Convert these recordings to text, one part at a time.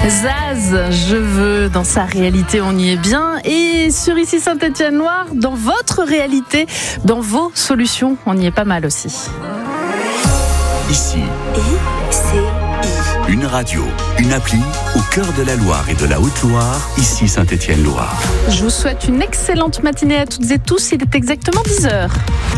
Zaz, je veux, dans sa réalité, on y est bien. Et sur Ici Saint-Étienne-Loire, dans votre réalité, dans vos solutions, on y est pas mal aussi. Ici, une radio, une appli au cœur de la Loire et de la Haute-Loire, Ici Saint-Étienne-Loire. Je vous souhaite une excellente matinée à toutes et tous. Il est exactement 10h.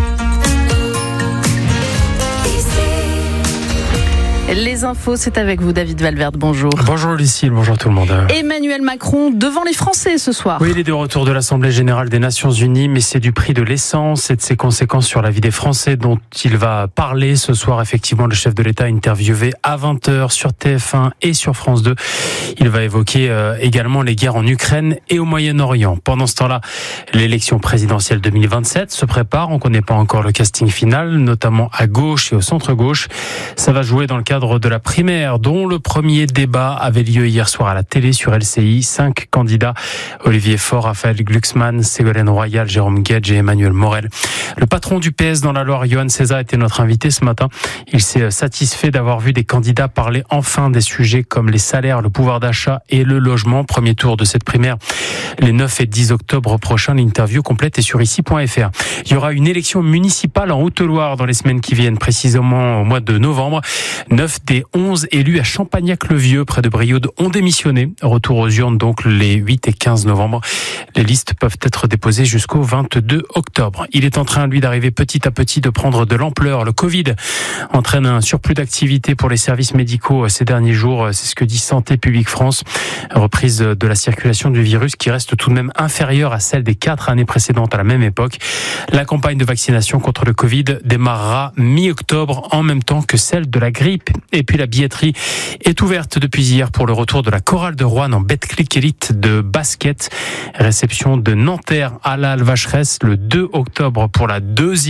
Les infos, c'est avec vous, David Valverde. Bonjour. Bonjour Lucille, bonjour tout le monde. Emmanuel Macron devant les Français ce soir. Oui, il est de retour de l'Assemblée Générale des Nations Unies, mais c'est du prix de l'essence et de ses conséquences sur la vie des Français dont il va parler ce soir. Effectivement, le chef de l'État interviewé à 20h sur TF1 et sur France 2. Il va évoquer également les guerres en Ukraine et au Moyen-Orient. Pendant ce temps-là, l'élection présidentielle 2027 se prépare. On ne connaît pas encore le casting final, notamment à gauche et au centre-gauche. Ça va jouer dans le cadre de la primaire, dont le premier débat avait lieu hier soir à la télé sur LCI. 5 candidats, Olivier Faure, Raphaël Glucksmann, Ségolène Royal, Jérôme Guedj et Emmanuel Morel. Le patron du PS dans la Loire, Johan César, était notre invité ce matin. Il s'est satisfait d'avoir vu des candidats parler enfin des sujets comme les salaires, le pouvoir d'achat et le logement. Premier tour de cette primaire les 9 et 10 octobre prochains. L'interview complète est sur ici.fr. Il y aura une élection municipale en Haute-Loire dans les semaines qui viennent, précisément au mois de novembre. 9 des 11 élus à Champagnac-le-Vieux, près de Brioude, ont démissionné. Retour aux urnes donc les 8 et 15 novembre. Les listes peuvent être déposées jusqu'au 22 octobre. Il est en train, lui, d'arriver petit à petit de prendre de l'ampleur. Le Covid entraîne un surplus d'activité pour les services médicaux ces derniers jours. C'est ce que dit Santé publique France. Reprise de la circulation du virus qui reste tout de même inférieure à celle des 4 années précédentes à la même époque. La campagne de vaccination contre le Covid démarrera mi-octobre en même temps que celle de la grippe. Et puis la billetterie est ouverte depuis hier pour le retour de la chorale de Roanne en Betclic Elite de basket. Réception de Nanterre à la Vacheresse le 2 octobre pour la 2e